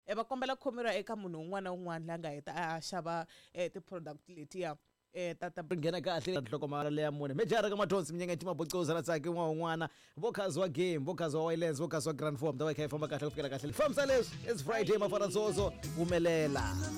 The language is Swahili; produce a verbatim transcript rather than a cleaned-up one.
e va kombela khomeriwa eka munhu un'wana na un'wana la nga heta a xava eh, ti-product letiya eh tata ngena kahle nhlokomhaka leya mune mejara ka mathonsi minyengeti mabocoza na tsaki n'wana un'wana vokazi wa game vokazi wa Wildlands vokazi wa Grand Form dawa kha ifamba kahle kufikela kahle famsa leswi it's Friday mafana zozo umelela